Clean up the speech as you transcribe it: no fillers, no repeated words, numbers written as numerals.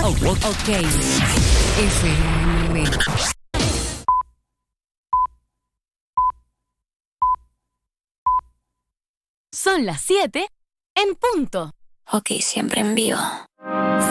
Ok. FM. Son las 7 en punto. Ok, siempre en vivo.